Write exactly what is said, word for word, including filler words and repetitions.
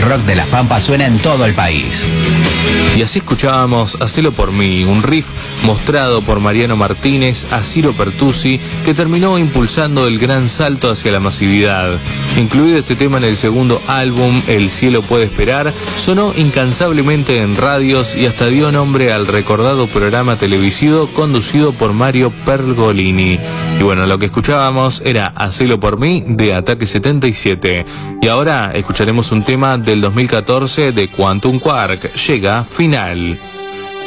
rock de La Pampa suena en todo el país. Y así escuchábamos Hacelo por mí, un riff mostrado por Mariano Martínez a Ciro Pertusi, que terminó impulsando el gran salto hacia la masividad. Incluido este tema en el segundo álbum, El cielo puede esperar, sonó incansablemente en radios y hasta dio nombre al recordado programa televisivo conducido por Mario Pergolini. Y bueno, lo que escuchábamos era Hacelo por mí de Ataque setenta y siete. Y ahora escucharemos un tema del dos mil catorce de Quantum Quark, Llega Final.